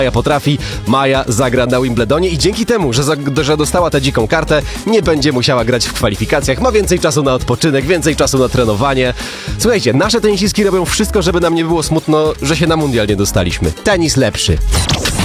Maja potrafi, Maja zagra na Wimbledonie i dzięki temu, że dostała tę dziką kartę, nie będzie musiała grać w kwalifikacjach, ma więcej czasu na odpoczynek, więcej czasu na trenowanie. Słuchajcie, nasze tenisistki robią wszystko, żeby nam nie było smutno, że się na mundial nie dostaliśmy. Tenis lepszy.